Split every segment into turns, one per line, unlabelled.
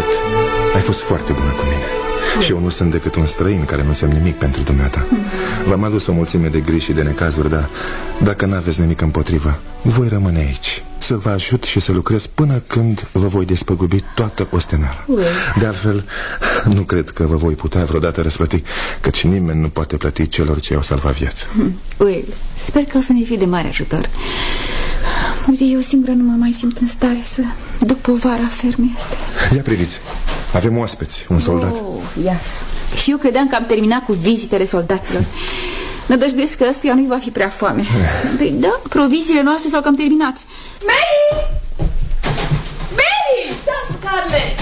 Ai fost foarte bună cu mine. Și eu nu sunt decât un străin care nu semn nimic pentru dumneata. V-am adus o mulțime de griji și de necazuri, dar dacă n-aveți nimic împotriva, voi rămâne aici să vă ajut și să lucrez până când vă voi despăgubi toată osteneala. De altfel, nu cred că vă voi putea vreodată răsplăti, căci nimeni nu poate plăti celor ce i-au salvat viața.
Will, sper că o să ne fii de mare ajutor. Uite, eu singură nu mă mai simt în stare să duc povara fermei astea.
Ia priviți, avem oaspeți, un soldat.
Ia. Și eu credeam că am terminat cu vizitele soldaților. Nădăjduiesc că ăstuia nu-i va fi prea foame. Păi da, proviziile noastre s-au cam terminat.
Mary! Mary! Da, Scarlett!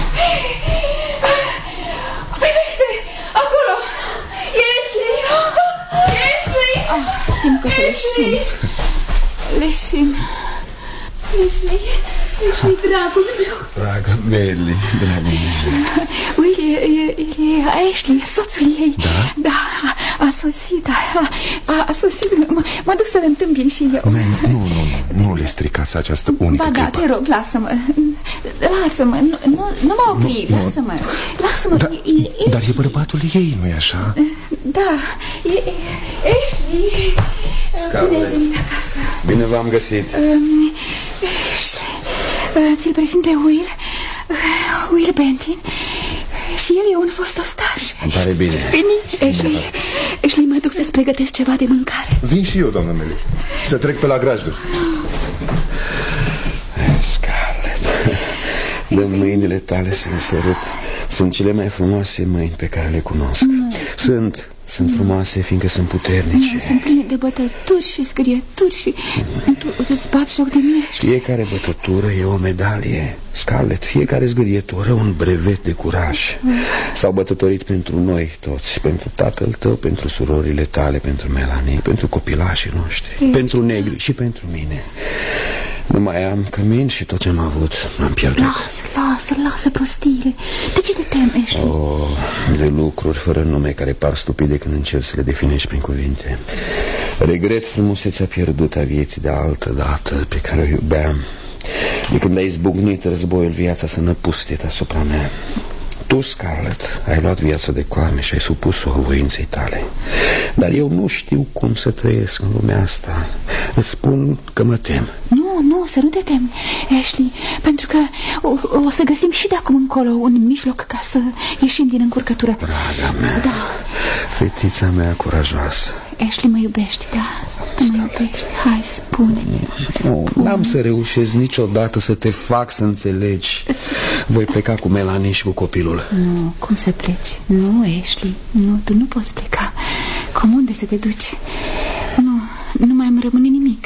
Privește! Acolo! Ashley! Ashley!
Simt că o să leșin. Leșin.
Ashley, dragul meu.
Dragă Mary, dragul meu.
Uite, e Ashley, soțul ei. Da, a sosit. A sosit. Mă duc să-l întâmpin și eu.
Nu le stricați această unică
clipă. Ba da, te rog, lasă-mă. Lasă-mă, nu mă opri. Lasă-mă.
Dar e bărbatul ei, nu-i așa?
Da, e Ashley.
Scarlett, bine v-am găsit.
Ți-l prezint pe Will Bentin. Și el e un fost ostaș.
Îmi pare bine.
Veniți, Ashley, mă duc să-ți pregătesc ceva de mâncare.
Vin și eu, doamnă Meli. Să trec pe la grajduri.
Scarlett, dă mâinile tale să le sărut. Sunt cele mai frumoase mâini pe care le cunosc. Sunt frumoase fiindcă sunt puternice.
Sunt pline de bătături și scrieturi și tu îți bați joc de mine.
Fiecare bătătură e o medalie, Scarlett. Fiecare zgârietură un brevet de curaj. S-au bătătorit pentru noi toți. Pentru tatăl tău, pentru surorile tale, pentru Melanie, pentru copilașii noștri, pentru negri și pentru mine. Nu mai am cămin și tot ce am avut m-am pierdut.
Lasă prostiile. De ce te temi, Ashley?
De lucruri fără nume care par stupide când încerci să le definești prin cuvinte. Regret frumusețea pierdută a vieții de altă dată pe care o iubeam. De când a izbucnit războiul, viața s-a năpustit asupra mea. Tu, Scarlett, ai luat viața de coarne și ai supus-o voinței tale. Dar eu nu știu cum să trăiesc în lumea asta. Îți spun că mă tem.
Nu, să nu te temi, Ashley, pentru că o să găsim și de acum încolo un mijloc ca să ieșim din încurcătură.
Draga mea, fetița mea curajoasă.
Ashley, mă iubești, da? Tu mă iubești, hai, spune.
N-am să reușesc niciodată să te fac să înțelegi. Voi pleca cu Melanie și cu copilul.
Nu, cum să pleci? Nu, Ashley, nu, tu nu poți pleca. Cum, unde să te duci? Nu mai îmi rămâne nimic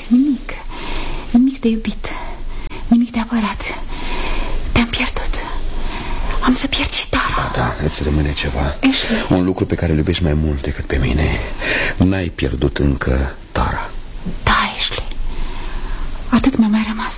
de iubit, nimic de apărat. Te-am pierdut. Am să pierd și Tara.
Da, îți rămâne ceva.
Ashley.
Un lucru pe care îl iubești mai mult decât pe mine. N-ai pierdut încă Tara.
Da, Ashley. Atât mi-a mai rămas.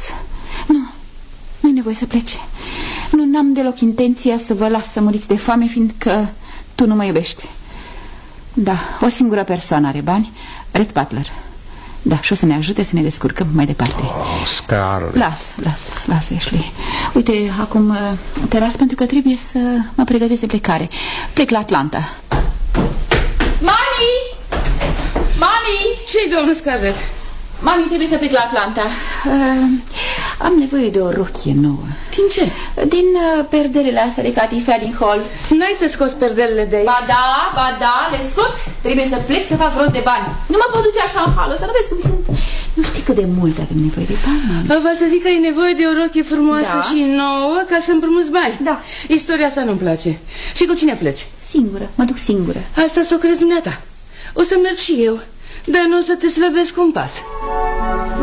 Nu-i nevoie să plece. N-am deloc intenția să vă las să muriți de foame, fiindcă tu nu mă iubești. Da, o singură persoană are bani, Red Butler. Da, și o să ne ajute să ne descurcăm mai departe.
Scarlett.
Lasă, Ashley. Uite, acum te las pentru că trebuie să mă pregătesc de plecare. Plec la Atlanta. Mami!
Ce-i, domnul Scarlett?
Mami, trebuie să plec la Atlanta. Am nevoie de o rochie nouă.
Din ce?
Din perdelele astea de catifea din hol.
N-ai să scoți perdelele de aici?
Ba da, le scot. Trebuie să plec să fac rost de bani. Nu mă pot duce așa în hal, o să nu vezi cum sunt. Nu știi cât de mult avem nevoie de bani, mami.
Vă să zic că ai nevoie de o rochie frumoasă și nouă ca să împrumuți bani.
Da.
Istoria asta nu-mi place. Și cu cine pleci?
Singură, mă duc singură.
Asta s-o crezi dumneata. O să merg și eu, dar nu o să te slăbesc un pas.